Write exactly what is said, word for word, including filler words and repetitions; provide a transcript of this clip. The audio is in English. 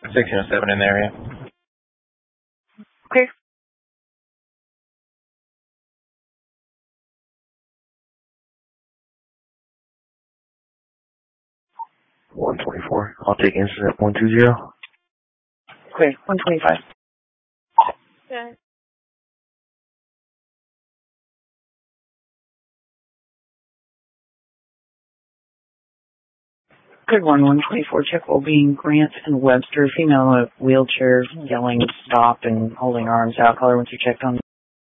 sixteen oh seven in the area. Okay. one twenty-four. I'll take incident one two zero. Okay, one twenty-five. Okay. Good one, one twenty-four. Check well-being. Grant and Webster, female in a wheelchair, yelling stop and holding her arms out. Call her once you checked on